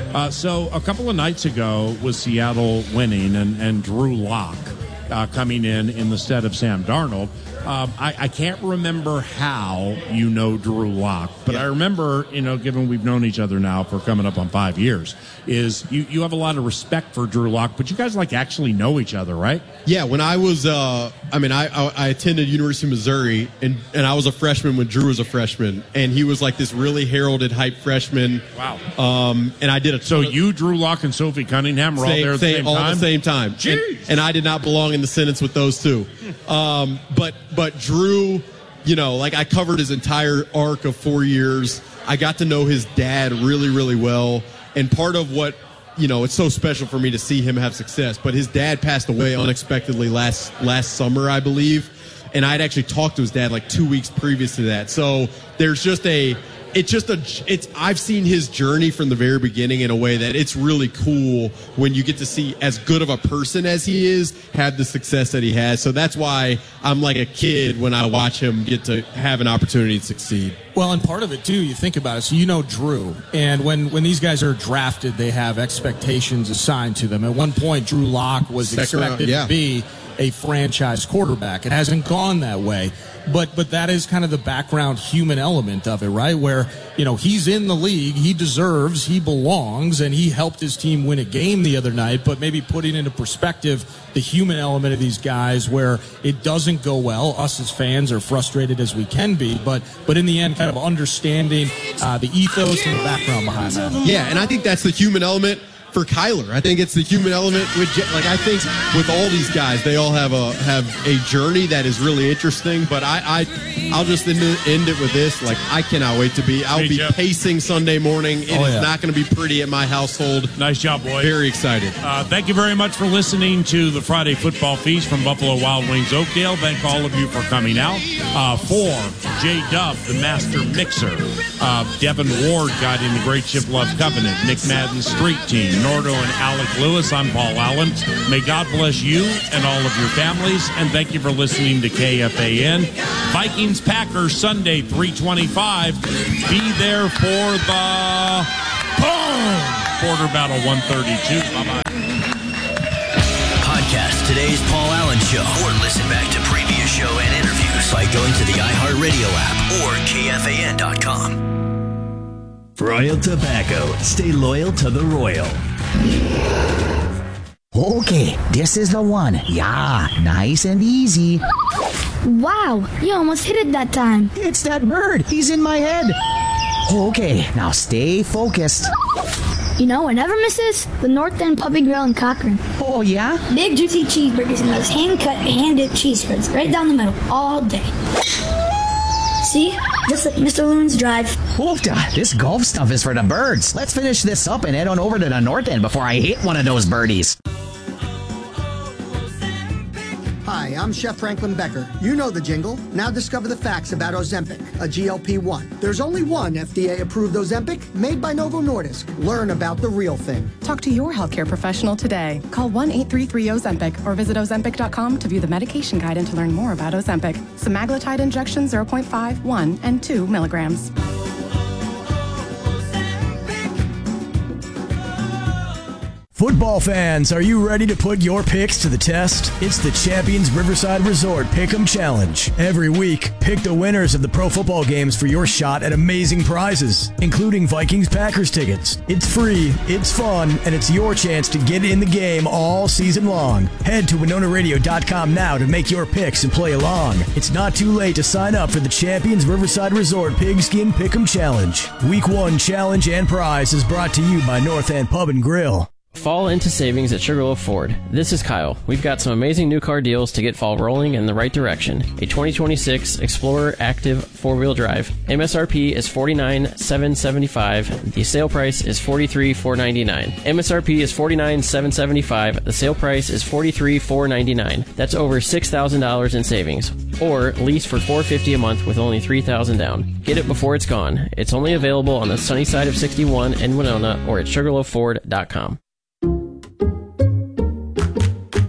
So a couple of nights ago was Seattle winning and Drew Lock coming in the stead of Sam Darnold. I can't remember how you know Drew Lock, but I remember, given we've known each other now for coming up on 5 years, is you have a lot of respect for Drew Lock, but you guys actually know each other, right? Yeah, when I was, I attended University of Missouri, and I was a freshman when Drew was a freshman, and he was like this really heralded, hype freshman. Wow. And I did a So you, Drew Lock, and Sophie Cunningham were all there at the same time? All at the same time. Jeez. And I did not belong in the sentence with those two. But Drew, I covered his entire arc of 4 years. I got to know his dad really, really well. And part of what, it's so special for me to see him have success. But his dad passed away unexpectedly last summer, I believe. And I'd actually talked to his dad 2 weeks previous to that. So there's just I've seen his journey from the very beginning in a way that it's really cool when you get to see as good of a person as he is have the success that he has. So that's why I'm like a kid when I watch him get to have an opportunity to succeed. Well, and part of it, too, you think about it. So Drew. And when these guys are drafted, they have expectations assigned to them. At one point, Drew Lock was expected to be a franchise quarterback. It hasn't gone that way. But that is kind of the background human element of it, right? Where, he's in the league, he deserves, he belongs, and he helped his team win a game the other night. But maybe putting into perspective the human element of these guys where it doesn't go well. Us as fans are frustrated as we can be. But in the end, kind of understanding the ethos and the background behind that. Yeah, and I think that's the human element for Kyler. I think it's the human element with I think with all these guys, they all have a journey that is really interesting. But I'll just end it with this. I cannot wait I'll be Jeff. Pacing Sunday morning. It is not going to be pretty at my household. Nice job, boy. Very excited. Thank you very much for listening to the Friday Football Feast from Buffalo Wild Wings Oakdale. Thank all of you for coming out. For J Dub, the master mixer, Devin Ward guiding the Great Ship Love Covenant, Nick Madden's Street Team, Nordo and Alec Lewis, I'm Paul Allen. May God bless you and all of your families, and thank you for listening to KFAN. Vikings-Packers Sunday, 3:25. Be there for the Border Battle 132. Bye-bye. Podcast today's Paul Allen Show, or listen back to previous show and interviews by going to the iHeartRadio app or KFAN.com. Royal Tobacco. Stay loyal to the Royal. Okay, this is the one. Yeah, nice and easy. Wow, you almost hit it that time. It's that bird. He's in my head. Okay, now stay focused. What never misses? The North End Puppy Grill in Cochrane. Oh, yeah? Big, juicy cheeseburgers and those hand-cut, hand-dipped cheese spreads right down the middle all day. See? Just like Mr. Loon's Drive. Oofda, this golf stuff is for the birds. Let's finish this up and head on over to the North End before I hit one of those birdies. Hi, I'm Chef Franklin Becker. You know the jingle. Now discover the facts about Ozempic, a GLP-1. There's only one FDA-approved Ozempic made by Novo Nordisk. Learn about the real thing. Talk to your healthcare professional today. Call 1-833-OZEMPIC or visit Ozempic.com to view the medication guide and to learn more about Ozempic. Semaglutide injection 0.5, 1, and 2 milligrams. Football fans, are you ready to put your picks to the test? It's the Champions Riverside Resort Pick'em Challenge. Every week, pick the winners of the pro football games for your shot at amazing prizes, including Vikings-Packers tickets. It's free, it's fun, and it's your chance to get in the game all season long. Head to WinonaRadio.com now to make your picks and play along. It's not too late to sign up for the Champions Riverside Resort Pigskin Pick'em Challenge. Week 1 challenge and prize is brought to you by North End Pub and Grill. Fall into savings at Sugarloaf Ford. This is Kyle. We've got some amazing new car deals to get fall rolling in the right direction. A 2026 Explorer Active 4-wheel drive. MSRP is $49,775. The sale price is $43,499. MSRP is $49,775. The sale price is $43,499. That's over $6,000 in savings. Or lease for $450 a month with only $3,000 down. Get it before it's gone. It's only available on the sunny side of 61 in Winona or at SugarloafFord.com.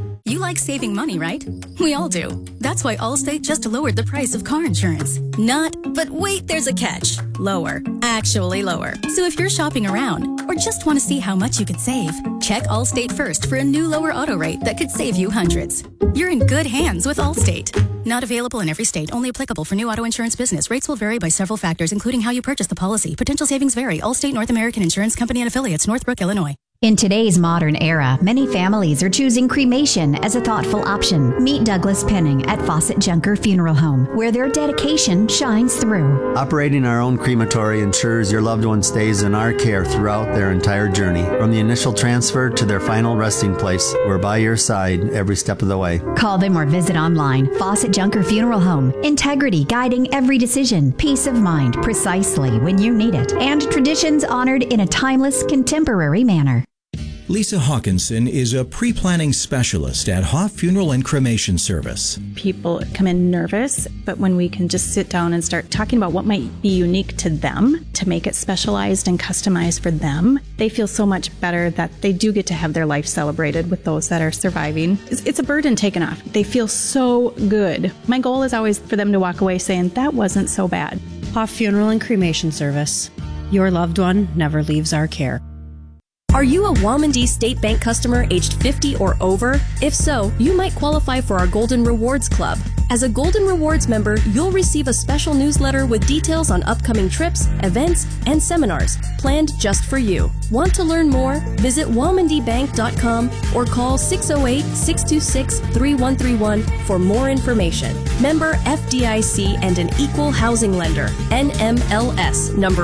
like saving money, right? We all do. That's why Allstate just lowered the price of car insurance. Not, but wait, there's a catch. Lower. Actually lower. So if you're shopping around or just want to see how much you could save, check Allstate first for a new lower auto rate that could save you hundreds. You're in good hands with Allstate. Not available in every state. Only applicable for new auto insurance business. Rates will vary by several factors, including how you purchase the policy. Potential savings vary. Allstate North American Insurance Company and affiliates, Northbrook, Illinois. In today's modern era, many families are choosing cremation as a thoughtful option. Meet Douglas Penning at Fawcett Junker Funeral Home, where their dedication shines through. Operating our own crematory ensures your loved one stays in our care throughout their entire journey. From the initial transfer to their final resting place, we're by your side every step of the way. Call them or visit online. Fawcett Junker Funeral Home. Integrity guiding every decision. Peace of mind precisely when you need it. And traditions honored in a timeless, contemporary manner. Lisa Hawkinson is a pre-planning specialist at Hoff Funeral and Cremation Service. People come in nervous, but when we can just sit down and start talking about what might be unique to them to make it specialized and customized for them, they feel so much better that they do get to have their life celebrated with those that are surviving. It's a burden taken off. They feel so good. My goal is always for them to walk away saying, that wasn't so bad. Hoff Funeral and Cremation Service. Your loved one never leaves our care. Are you a Womandee State Bank customer aged 50 or over? If so, you might qualify for our Golden Rewards Club. As a Golden Rewards member, you'll receive a special newsletter with details on upcoming trips, events, and seminars planned just for you. Want to learn more? Visit WomandeeBank.com or call 608-626-3131 for more information. Member FDIC and an equal housing lender. NMLS number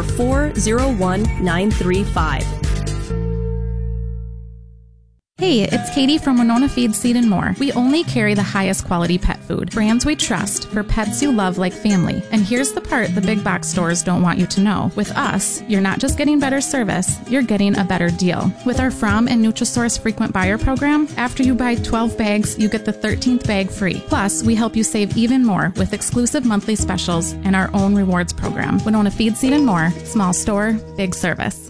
401935. Hey, it's Katie from Winona Feed, Seed & More. We only carry the highest quality pet food, brands we trust for pets you love like family. And here's the part the big box stores don't want you to know. With us, you're not just getting better service, you're getting a better deal. With our From and Nutrisource frequent buyer program, after you buy 12 bags, you get the 13th bag free. Plus, we help you save even more with exclusive monthly specials and our own rewards program. Winona Feed, Seed & More. Small store, big service.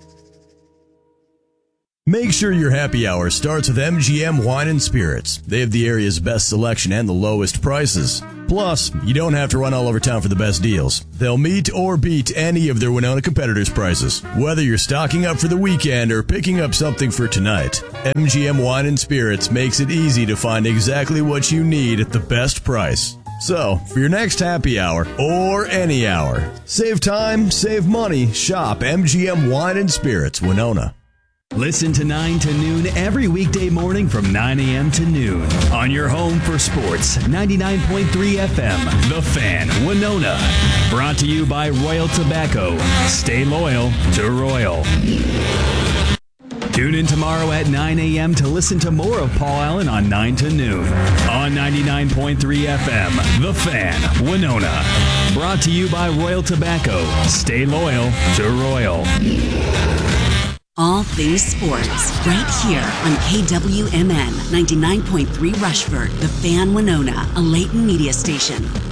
Make sure your happy hour starts with MGM Wine and Spirits. They have the area's best selection and the lowest prices. Plus, you don't have to run all over town for the best deals. They'll meet or beat any of their Winona competitors' prices. Whether you're stocking up for the weekend or picking up something for tonight, MGM Wine and Spirits makes it easy to find exactly what you need at the best price. So, for your next happy hour, or any hour, save time, save money, shop MGM Wine and Spirits, Winona. Listen to 9 to noon every weekday morning from 9 a.m. to noon on your home for sports, 99.3 FM, The Fan, Winona. Brought to you by Royal Tobacco. Stay loyal to Royal. Tune in tomorrow at 9 a.m. to listen to more of Paul Allen on 9 to noon on 99.3 FM, The Fan, Winona. Brought to you by Royal Tobacco. Stay loyal to Royal. All things sports, right here on KWMN 99.3 Rushford, The Fan, Winona, a Leighton media station.